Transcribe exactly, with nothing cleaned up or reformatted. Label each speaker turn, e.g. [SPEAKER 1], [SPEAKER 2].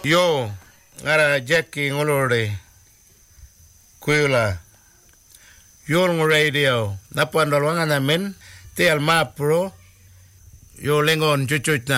[SPEAKER 1] Yo, ngara Jackie ngolore. Kuila. Yo ng radio. Napandol wanga namin. Ti al mapro. Yo lengon chuchuch na.